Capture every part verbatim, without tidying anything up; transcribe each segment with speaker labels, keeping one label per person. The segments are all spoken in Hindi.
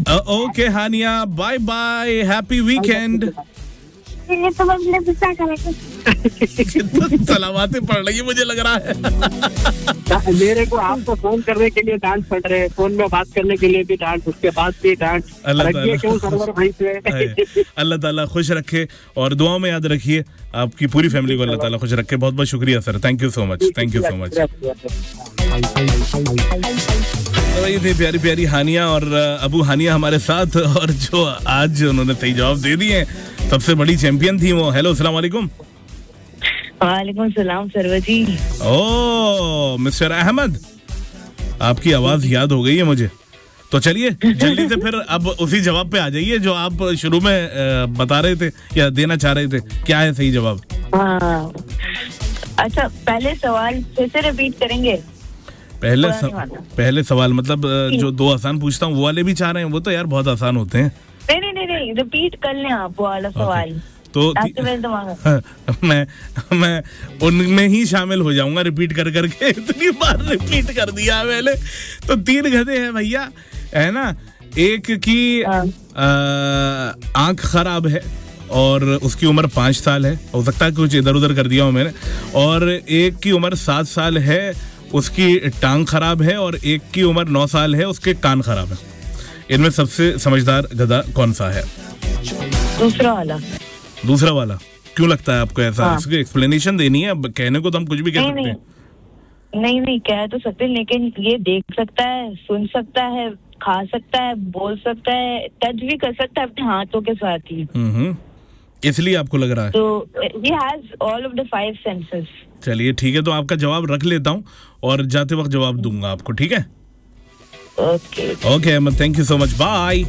Speaker 1: ओके हानिया, बाय बाय, हैप्पी वीकेंड।
Speaker 2: तो मैं गुस्सा करेंगे।
Speaker 1: सलामतें पड़ रही है मुझे लग रहा है।
Speaker 3: मेरे को आपको फोन करने के लिए डांट पड़ रहे हैं, फोन में बात करने के लिए भी डांट, उसके बाद भी डांट। क्यों सर्वर भाई से।
Speaker 1: अल्लाह ताला खुश रखे और दुआओं में याद रखिए आपकी पूरी फैमिली को, अल्लाह ताला खुश रखे। बहुत बहुत शुक्रिया sir, thank you so much, thank you so much. तो ये थे प्यारी प्यारी हानिया और अबू हानिया हमारे साथ, और जो आज उन्होंने सही जवाब दे दिए, सबसे बड़ी चैंपियन थी वो। हेलो, अस्सलाम वालेकुम।
Speaker 4: वालेकुम सलाम सरवर जी।
Speaker 1: ओ मिस्टर अहमद, आपकी आवाज याद हो गई है मुझे। तो चलिए जल्दी से फिर अब उसी जवाब पे आ जाइए जो आप शुरू में बता रहे थे या देना चाह रहे थे। क्या है सही जवाब?
Speaker 4: हाँ, अच्छा पहले सवाल फिर से रिपीट करेंगे।
Speaker 1: पहले स... पहले सवाल मतलब जो दो आसान पूछता हूँ वो वाले भी चाह रहे हैं? वो तो यार बहुत आसान होते हैं।
Speaker 4: नहीं नहीं नहीं नहीं रिपीट कर लें आप वाला सवाल।
Speaker 1: तो मैं मैं उनमें ही शामिल हो जाऊंगा रिपीट कर करके। इतनी बार रिपीट कर दिया मैंने। तो तीन गधे हैं भैया, है ना। एक की आंख खराब है और उसकी उम्र पाँच साल है, हो सकता है कुछ इधर उधर कर दिया हो मैंने। और एक की उम्र सात साल है, उसकी टांग खराब है। और एक की उम्र नौ साल है, उसके कान खराब है। इनमें सबसे समझदार गधा कौन सा है?
Speaker 4: दूसरा वाला।
Speaker 1: दूसरा वाला क्यों लगता है आपको ऐसा? हाँ। इसकी एक्सप्लेनेशन देनी है, कहने को तो हम कुछ भी कह
Speaker 4: नहीं,
Speaker 1: सकते हैं।
Speaker 4: नहीं नहीं नहीं कह तो सकते, लेकिन ये देख सकता है, सुन सकता है, खा सकता है, बोल सकता है, टच भी कर सकता है अपने हाथों के साथ ही।
Speaker 1: हम्म, इसलिए आपको लग रहा है।
Speaker 4: तो he has all of the five senses।
Speaker 1: चलिए ठीक है, तो आपका जवाब रख लेता हूँ और जाते वक्त जवाब दूंगा आपको, ठीक है?
Speaker 4: Okay
Speaker 1: okay Ahmad, thank you so much, bye.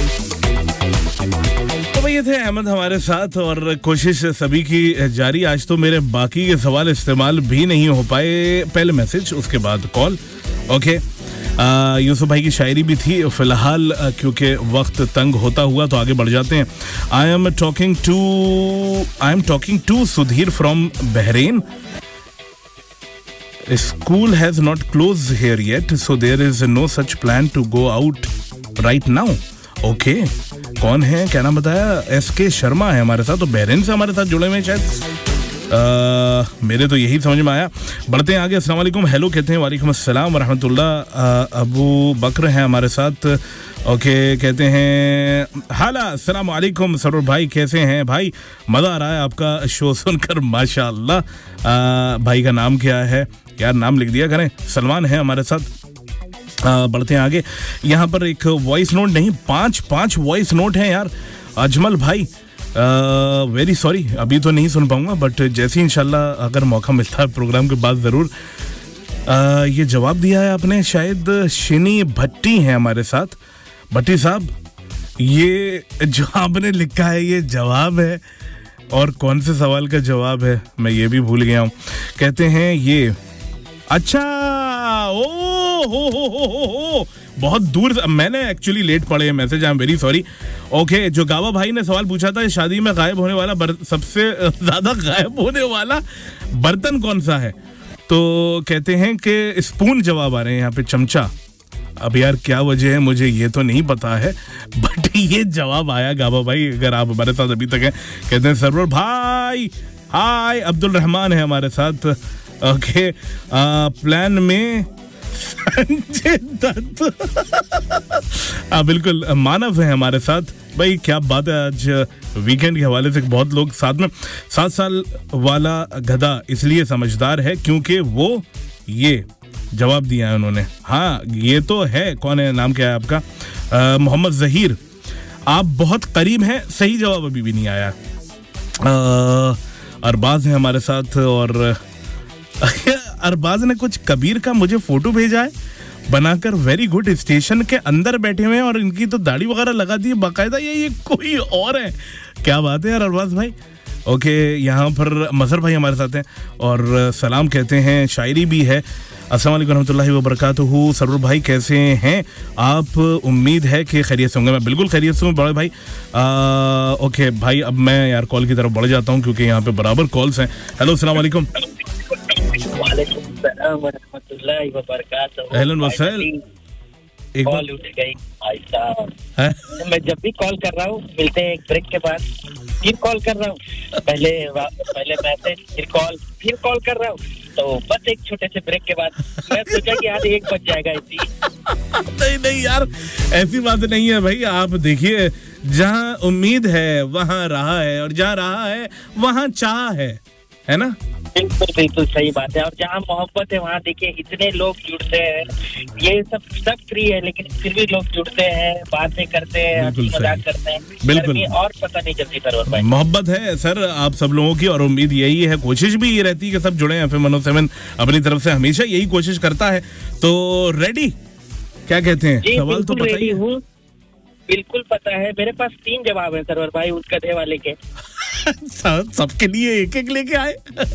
Speaker 1: तो भाई ये थे अहमद हमारे साथ और कोशिश सभी की जारी। आज तो मेरे बाकी के सवाल इस्तेमाल भी नहीं हो पाए। पहले मैसेज, उसके बाद कॉल। ओके, यूसुफ भाई की शायरी भी थी। फिलहाल क्योंकि वक्त तंग होता हुआ तो आगे बढ़ जाते हैं। I am talking to I am talking to Sudhir from Bahrain. School has not closed here yet, so there is no such plan to go out right now. Okay, कौन है, क्या नाम बताया? एस के शर्मा है हमारे साथ, तो बहरेन से हमारे साथ जुड़े हुए हैं शायद। uh, मेरे तो यही समझ में आया। बढ़ते हैं आगे। अस्सलाम वालेकुम, हेलो कहते हैं। वालेकुम अस्सलाम वरहमतुल्लाह। अबू बकर हैं हमारे साथ। ओके, कहते हैं हाला अस्सलाम वालेकुम सरोर भाई, कैसे हैं भाई? मज़ा आ रहा है आपका शो सुनकर, माशाअल्लाह। भाई का नाम क्या है यार? नाम लिख दिया करें। सलमान है हमारे साथ। आ, बढ़ते हैं आगे। यहाँ पर एक वॉइस नोट, नहीं पांच पांच वॉइस नोट हैं यार। अजमल भाई, वेरी सॉरी, अभी तो नहीं सुन पाऊंगा, बट जैसे ही इंशाल्लाह अगर मौका मिलता है प्रोग्राम के बाद ज़रूर। आ, ये जवाब दिया है आपने, शायद शिनी भट्टी हैं हमारे साथ। भट्टी साहब, ये जो आपने लिखा है ये जवाब है, और कौन से सवाल का जवाब है मैं ये भी भूल गया हूँ। कहते हैं ये, अच्छा ओ हो हो हो हो हो बहुत दूर। मैंने एक्चुअली लेट पढ़े हैं message, I am very sorry. Okay, जो गावा भाई ने सवाल पूछा था, शादी में गायब होने वाला बर, सबसे ज्यादा गायब होने वाला बर्तन कौन सा है? तो कहते हैं कि स्पून जवाब आ रहे हैं यहाँ पे, चमचा। अब यार क्या वजह है मुझे ये तो नहीं पता है, बट ये जवाब आया गावा भाई, अगर आप हमारे साथ अभी तक हैं। कहते हैं सरवर भाई हाय, अब्दुल रहमान है हमारे साथ। ओके, प्लान में संजय दत्त। हाँ बिल्कुल, मानव है हमारे साथ। भाई क्या बात है, आज वीकेंड के हवाले से बहुत लोग साथ में। सात साल वाला गधा इसलिए समझदार है क्योंकि वो ये जवाब दिया है उन्होंने। हाँ ये तो है, कौन है, नाम क्या है आपका? मोहम्मद जहीर। आप बहुत करीब हैं, सही जवाब अभी भी नहीं आया। अरबाज है हमारे साथ, और अरबाज ने कुछ कबीर का मुझे फोटो भेजा है बनाकर। वेरी गुड, स्टेशन के अंदर बैठे हुए हैं और इनकी तो दाढ़ी वगैरह लगा दी है बाकायदा। ये ये कोई और है, क्या बात है यार अरबाज भाई। ओके, यहाँ पर मजहर भाई हमारे साथ हैं और सलाम कहते हैं, शायरी भी है। अस्सलाम वालेकुम रहमतुल्लाहि व बरकातुहू। सरूर भाई कैसे हैं आप? उम्मीद है कि खैरियत से होंगे। मैं बिल्कुल खैरियत से हूँ बड़े भाई। आ, ओके भाई, अब मैं यार कॉल की तरफ बढ़ जाता हूँ क्योंकि यहाँ पे बराबर कॉल्स हैं। हेलो अस्सलाम वालेकुम।
Speaker 3: वालेकुम सलाम व रहमतुल्लाहि व बरकातुहू।
Speaker 1: अहलन व सहलन। एक
Speaker 5: कॉल उठ गई भाई साहब। मैं जब भी कॉल कर रहा हूँ मिलते हैं एक ब्रेक के बाद, फिर कॉल कर रहा हूँ, पहले पहले मैसेज, फिर कॉल, फिर कॉल कर रहा हूँ, तो बस एक छोटे से ब्रेक के बाद मैं सोचा कि आज एक बज जाएगा इसी।
Speaker 1: नहीं नहीं यार, ऐसी बात नहीं है भाई। आप देखिए, जहाँ उम्मीद है वहाँ रहा है, और जहाँ रहा है वहाँ चाह है, है ना?
Speaker 5: बिल्कुल बिल्कुल सही बात है। और जहाँ मोहब्बत है वहाँ देखिए इतने लोग जुड़ते हैं, ये सब सब फ्री है लेकिन फिर भी लोग जुड़ते हैं, बातें करते हैं, हंसी मजाक करते हैं।
Speaker 1: बिल्कुल, और
Speaker 5: पता नहीं चलती सरवर भाई।
Speaker 1: मोहब्बत है सर आप सब लोगों की, और उम्मीद यही है, कोशिश भी ये रहती है कि सब जुड़े हैं। एफएम वन ओ सेवन अपनी तरफ से हमेशा यही कोशिश करता है। तो रेडी, क्या कहते हैं? सवाल तो बताइए।
Speaker 5: बिल्कुल पता है, मेरे पास तीन जवाब है सरवर भाई उस गधे वाले के।
Speaker 1: सबके लिए एक एक लेके आए।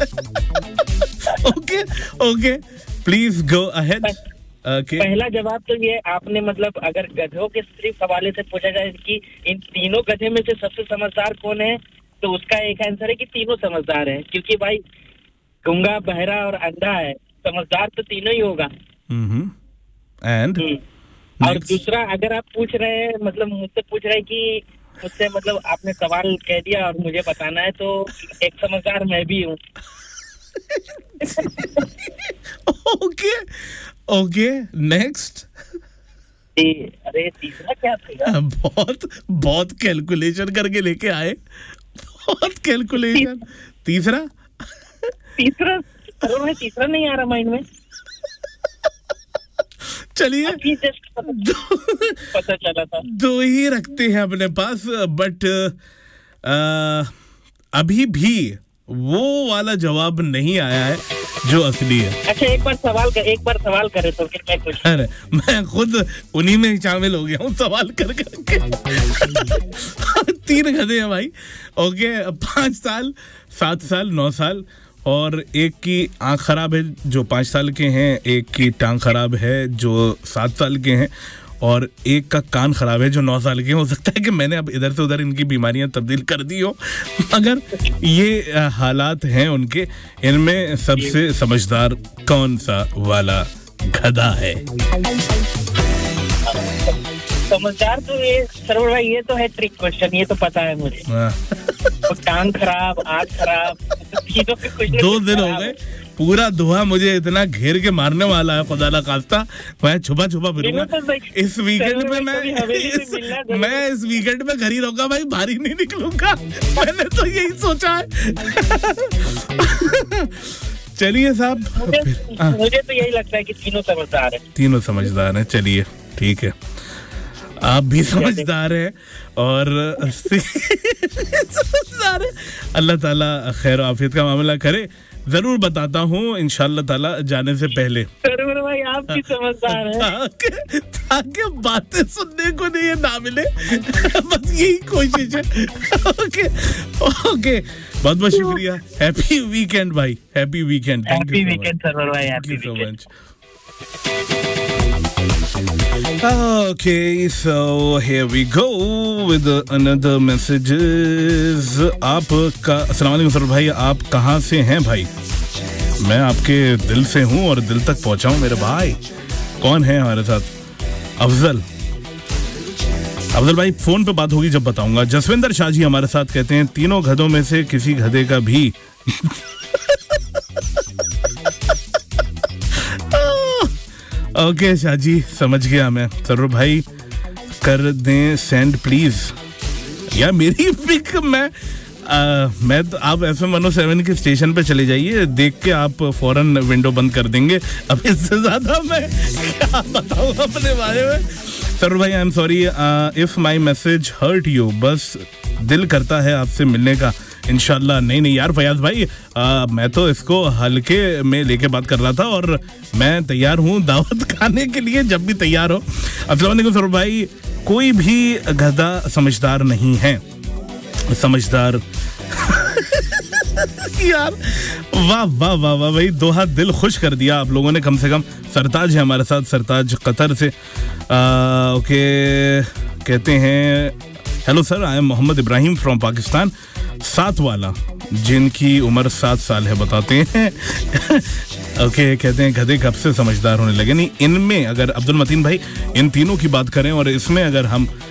Speaker 1: Okay okay, please go ahead.
Speaker 5: Okay. पहला जवाब तो ये आपने, मतलब अगर गधों के सिर्फ हवाले से पूछा जाए कि इन तीनों गधे में से सबसे समझदार कौन है, तो उसका एक आंसर है कि तीनों समझदार हैं, क्योंकि भाई गूंगा, बहरा और अंधा है, समझदार तो तीनों ही होगा।
Speaker 1: एंड
Speaker 5: और दूसरा, अगर आप पूछ रहे हैं, मतलब मुझसे पूछ रहे हैं कि मुझसे, मतलब आपने सवाल कह दिया और मुझे बताना है, तो एक समझदार मैं भी हूँ।
Speaker 1: Okay okay, next.
Speaker 5: अरे तीसरा क्या था?
Speaker 1: बहुत बहुत कैलकुलेशन करके लेके आए, बहुत कैलकुलेशन। तीसरा
Speaker 5: तीसरा तीसरा नहीं आ रहा माइंड में।
Speaker 1: चलिए,
Speaker 5: पता चला था।
Speaker 1: दो ही रखते हैं अपने पास, बट अभी भी वो वाला जवाब नहीं आया है जो असली है।
Speaker 5: अच्छा, एक बार सवाल कर, एक बार सवाल करे तो फिर मैं कुछ।
Speaker 1: अरे मैं खुद उन्हीं में शामिल हो गया हूँ सवाल कर करके। तीन गधे हैं भाई। ओके, पाँच साल, सात साल, नौ साल, और एक की आंख खराब है जो पाँच साल के हैं, एक की टांग खराब है जो सात साल के हैं, और एक का कान खराब है जो नौ साल के हैं। हो सकता है कि मैंने अब इधर से उधर इनकी बीमारियां तब्दील कर दी हो, मगर ये हालात हैं उनके। इनमें सबसे समझदार कौन सा वाला गधा है?
Speaker 5: समझदार तो ये सरवर भाई, ये तो है ट्रिक क्वेश्चन, ये तो पता है मुझे। तो टांग खराब, आँख खराब,
Speaker 1: दो दिन हो गए, पूरा धुआं मुझे इतना घेर के मारने वाला है, खुदा ना खास्ता मैं छुपा छुपा फिरूंगा। इस वीकेंड में मैं इस, मैं इस वीकेंड में घर ही रहूंगा भाई, बाहर ही नहीं निकलूंगा। मैंने तो यही सोचा है। चलिए साहब,
Speaker 5: मुझे, मुझे तो यही लगता है कि तीनों समझदार है।
Speaker 1: तीनों समझदार हैं। चलिए ठीक है, आप भी समझदार हैं और समझदार है। अल्लाह ताला खैर आफियत का मामला करे। जरूर बताता हूँ इंशाल्लाह ताला जाने से पहले।
Speaker 5: सरवर भाई आप भी समझदार हैं।
Speaker 1: ताकि, ताकि बातें सुनने को नहीं ना मिले, बस यही कोशिश है। ओके ओके, बहुत बहुत शुक्रिया। हैप्पी वीकेंड भाई, happy weekend.
Speaker 5: Happy weekend server भाई, happy weekend.
Speaker 1: Okay, so here we go with another messages. आप का अस्सलाम वालेकुम सर भाई, आप कहाँ से हैं भाई? मैं आपके दिल से हूँ और दिल तक पहुँचा हूँ मेरे भाई। कौन है हमारे साथ? अफजल। अफजल भाई फोन पे बात होगी जब बताऊंगा। जसविंदर शाह जी हमारे साथ कहते हैं तीनों गधों में से किसी गधे का भी ओके okay, शाह जी समझ गया मैं। सर भाई कर दें सेंड प्लीज। यार मेरी पिक मैं आ, मैं तो आप एफएम वन ओ सेवन के स्टेशन पे चले जाइए, देख के आप फौरन विंडो बंद कर देंगे। अब इससे ज्यादा मैं क्या बताऊं अपने बारे में। सर भाई I am sorry if my message hurt you, बस दिल करता है आपसे मिलने का इंशाल्लाह। नहीं नहीं यार फयाज भाई, आ, मैं तो इसको हल्के में लेके बात कर रहा था और मैं तैयार हूँ दावत खाने के लिए जब भी तैयार हो। अस्सलाम वालेकुम सर भाई, कोई भी गधा समझदार नहीं है। समझदार यार वाह वाह वाह वाह भाई, दो हाथ दिल खुश कर दिया आप लोगों ने कम से कम। सरताज है हमारे साथ, सरताज कतर से। आ, ओके कहते हैं hello sir, I am Mohammad Ibrahim from Pakistan. सात वाला जिनकी उम्र सात साल है बताते हैं। ओके, कहते हैं गधे कब से समझदार होने लगे। नहीं, इनमें अगर अब्दुल मतीन भाई इन तीनों की बात करें और इसमें अगर हम